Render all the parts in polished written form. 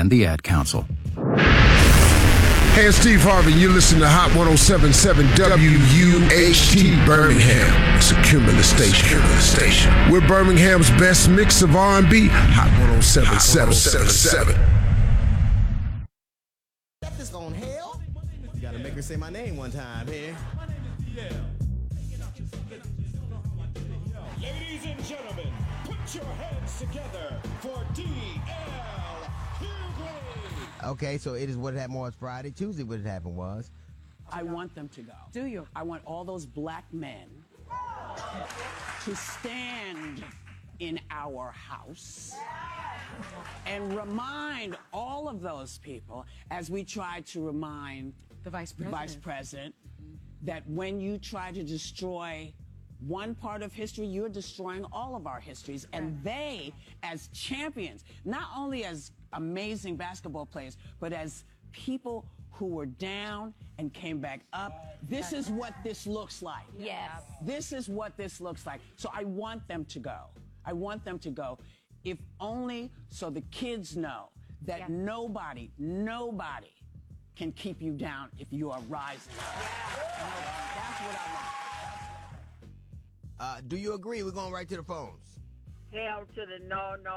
and the Ad Council. Hey, it's Steve Harvey. You listen to Hot 107.7 WUHT Birmingham. It's a Cumulus station. We're Birmingham's best mix of R&B. Hot 107.7. This on hell? You gotta make her say my name one time here. Ladies and gentlemen, put your hands together for D.L. Hughley. Okay, so it is What It Happened Was Friday. Tuesday, What It Happened Was. I want them to go. Do you? I want all those black men to stand in our house and remind all of those people, as we try to remind The Vice President. That when you try to destroy one part of history, you're destroying all of our histories. And they, as champions, not only as amazing basketball players, but as people who were down and came back up, this is what this looks like. Yes. This is what this looks like. So I want them to go. I want them to go, if only so the kids know that nobody can keep you down if you are rising up. That's what I want. Do you agree? We're going right to the phones. Hell to the no, and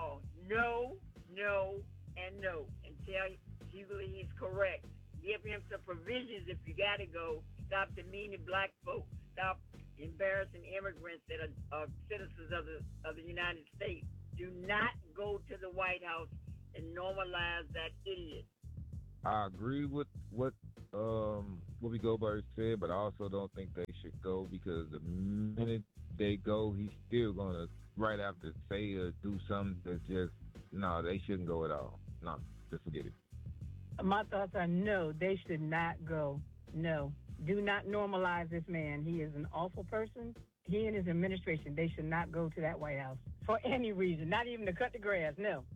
no. And tell Hughley he's correct. Give him some provisions if you got to go. Stop demeaning black folks. Stop embarrassing immigrants that are citizens of the United States. Do not go to the White House and normalize that idiot. I agree with what Whoopi Goldberg said, but I also don't think they should go, because the minute they go, he's still gonna right after say or do something that's just they shouldn't go at all. No, just forget it. My thoughts are no, they should not go. No. Do not normalize this man. He is an awful person. He and his administration, they should not go to that White House for any reason, not even to cut the grass, no.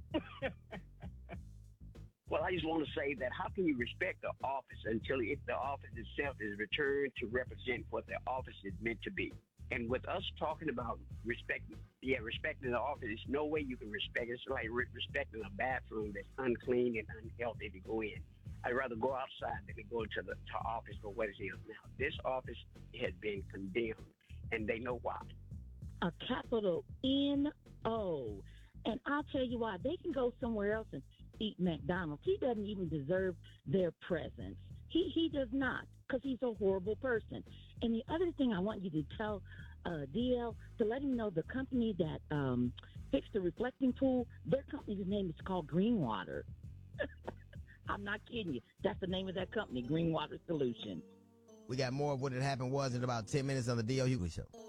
Well, I just want to say that how can you respect the office until the office itself is returned to represent what the office is meant to be? And with us talking about respecting the office, there's no way you can respect it. It's like respecting a bathroom that's unclean and unhealthy to go in. I'd rather go outside than to go to the office for what it is now. This office has been condemned, and they know why. A capital N-O. And I'll tell you why. They can go somewhere else and eat McDonald's. He doesn't even deserve their presence. He does not, because he's a horrible person. And the other thing I want you to tell DL, to let him know the company that fixed the reflecting pool, their company's name is called Greenwater. I'm not kidding you. That's the name of that company, Greenwater Solutions. We got more of What It Happened Was in about 10 minutes on the D.L. Hughley Show.